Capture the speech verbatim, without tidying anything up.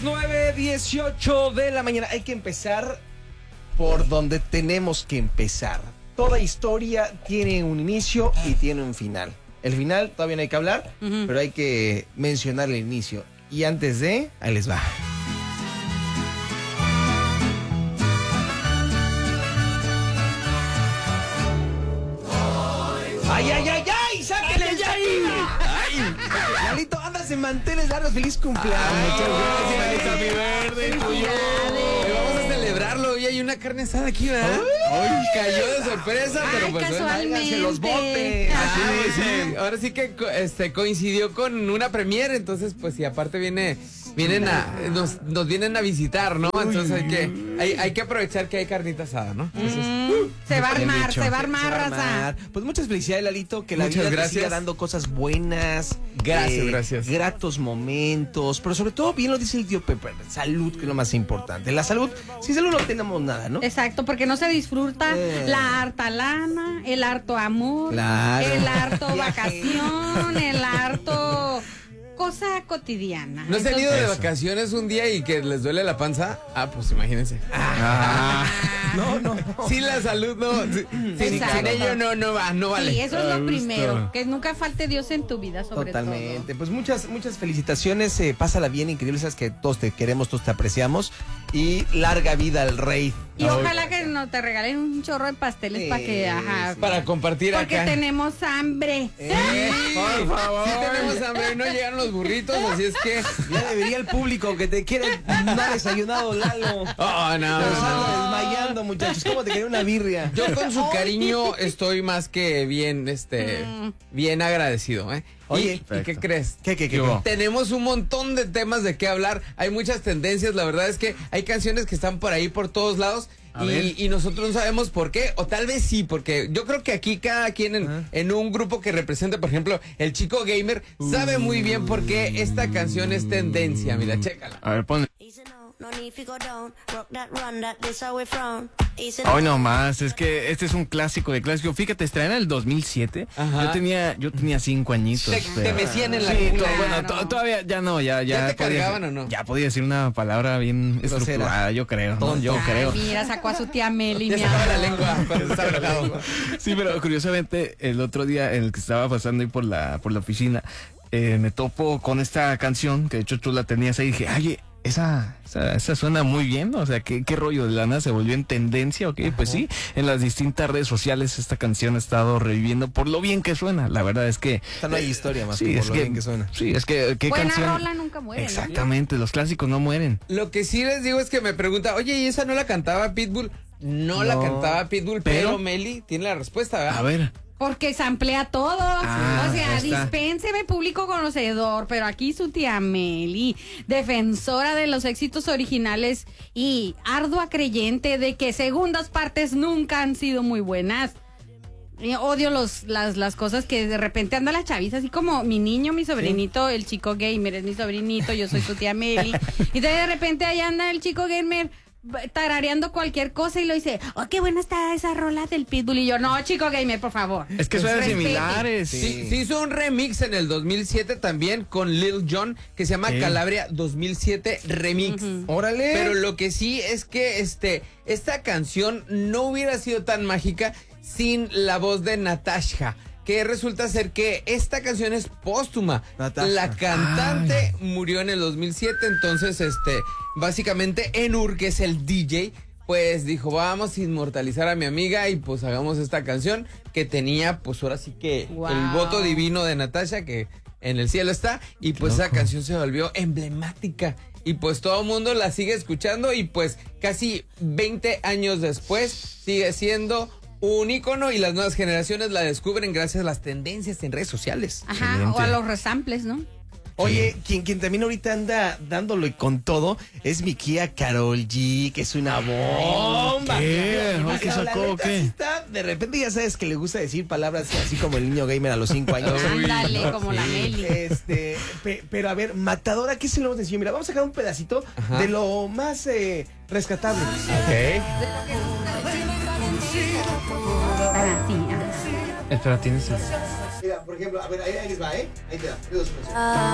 nueve dieciocho de la mañana. Hay que empezar por donde tenemos que empezar. Toda historia tiene un inicio y tiene un final. El final todavía no hay que hablar, uh-huh. pero hay que mencionar el inicio. Y antes de... ahí les va. ¡Ay, ay, ay, ay! ¡Sáquenle el Shakira! ¡Ay! Lalito, andas en manteles largos. ¡Feliz cumpleaños! Ay, muchas gracias, Happy Birthday tuyo. Vamos a celebrarlo. Hoy hay una carne asada aquí, ¿verdad? Hoy cayó de sorpresa, Ay, pero pues casualmente. los botes. Así dicen. Ahora sí que este coincidió con una premiere, entonces pues si aparte viene vienen a nos, nos vienen a visitar, ¿no? Entonces hay que hay, hay que aprovechar que hay carnita asada, ¿no? Entonces, mm, uh, se va a armar, se va a armar, raza. Pues muchas felicidades, Lalito, que la Muchas vida te gracias. siga dando cosas buenas. Gracias, gracias. Gratos momentos, pero sobre todo, bien lo dice el tío Pepper, salud, que es lo más importante. La salud, sin salud no tenemos nada, ¿no? Exacto, porque no se disfruta Eh. la harta lana, el harto amor, Claro. el harto Viaje. vacación, el harto cosa cotidiana. ¿No se han ido de Eso. vacaciones un día y que les duele la panza? Ah, pues imagínense. Ah. No, no. Sin la salud no. Sin, sin Exacto. ello no, no va, no vale. Sí, eso es Ah, lo gusto. primero, que nunca falte Dios en tu vida, sobre Totalmente. todo. Pues muchas, muchas felicitaciones. Eh, pásala bien, increíble. Sabes que todos te queremos, todos te apreciamos. Y larga vida al rey. Y ojalá que no te regalen un chorro de pasteles Sí, para que, ajá, sí. Para compartir porque acá. tenemos hambre. Eh, Por favor. Sí tenemos hambre y no llegaron los burritos, así es que... Ya debería el público que te quiere no ha desayunado, Lalo. Oh, no. Te están desmayando, muchachos. ¿Cómo te quería una birria? Yo con su cariño estoy más que bien, este, bien agradecido, ¿eh? Oye, ¿y, ¿y qué crees? ¿Qué, qué, qué? Yo- qué? Tenemos un montón de temas de qué hablar. Hay muchas tendencias. La verdad es que hay canciones que están por ahí por todos lados. A ver. Y, y nosotros no sabemos por qué, o tal vez sí, porque yo creo que aquí cada quien en, Ah. en un grupo que represente, por ejemplo, el Chico Gamer, sabe muy bien por qué esta canción es tendencia. Mira, chécala. A ver, ponle. Hoy no más, es que este es un clásico de clásico. Fíjate, estrena en el dos mil siete. Ajá. Yo tenía yo tenía cinco añitos. Te, pero- te mecían en la Sí, cuna. to- bueno, Claro. to- todavía ya no, ya ya. ¿Ya te podía- cargaban o no? Ya podía decir una palabra bien Grosera. estructurada, yo creo. ¿no? Tonto. Yo Ay, creo. mira, sacó a su tía Meli, Ya mi sacaba la amor. lengua cuando estaba enojado. Sí, pero curiosamente el otro día en el que estaba pasando ahí por la por la oficina, eh, me topo con esta canción que de hecho tú la tenías ahí y dije, oye, esa, esa, esa suena muy bien, ¿no? O sea, ¿qué, qué rollo de lana se volvió en tendencia? Ok, pues sí, en las distintas redes sociales esta canción ha estado reviviendo por lo bien que suena. La verdad es que... Esta no hay historia más sí, que por es lo que, bien que suena. Sí, es que... ¿qué Buena canción? rola nunca muere, ¿no? Exactamente, los clásicos no mueren. Lo que sí les digo es que me pregunta, oye, ¿y esa no la cantaba Pitbull? No, la No. cantaba Pitbull, pero, Pero- Meli tiene la respuesta, ¿verdad? A ver. Porque samplea todo. Ah, o sea, ahí está. dispénseme, público conocedor. Pero aquí su tía Meli, defensora de los éxitos originales y ardua creyente de que segundas partes nunca han sido muy buenas. Y odio los, las, las cosas que de repente anda la chaviza, así como mi niño, mi sobrinito, el Chico Gamer es mi sobrinito, yo soy su tía Meli. Y de repente ahí anda el Chico Gamer tarareando cualquier cosa y lo dice, oh, qué buena está esa rola del Pitbull. Y yo, no, Chico Gamer, por favor. Es que suenan Respete. similares. Sí, se hizo un remix en el dos mil siete también con Lil Jon que se llama Sí. Calabria dos mil siete Remix. ¡Órale! Pero lo que sí es que este esta canción no hubiera sido tan mágica sin la voz de Natasha, que resulta ser que esta canción es póstuma. Natasha. La cantante murió en el dos mil siete, entonces este básicamente Enur, que es el D J, pues dijo, vamos a inmortalizar a mi amiga y pues hagamos esta canción que tenía pues ahora sí que Wow. el voto divino de Natasha, que en el cielo está, y pues esa canción se volvió emblemática. Y pues todo el mundo la sigue escuchando y pues casi veinte años después sigue siendo un ícono y las nuevas generaciones la descubren gracias a las tendencias en redes sociales. Ajá, Excelente. o a los resamples, ¿no? Oye, quien, quien también ahorita anda dándolo y con todo es mi Kia Karol G, que es una bomba. ¿Qué? Pero, ¿Qué pero la sacó, neta qué? sí está, de repente ya sabes que le gusta decir palabras así como el niño gamer a los cinco años. Ándale, como la Meli. Este, pe- pero a ver, Matadora, ¿qué se lo vamos a decir? Mira, vamos a sacar un pedacito Ajá. de lo más eh, rescatable. Ok. Ah, sí, ah. Espera, tienes... Mira, por ejemplo, a ver, ahí, ahí les va, ¿eh? Ahí te da. Ahí dos, tres.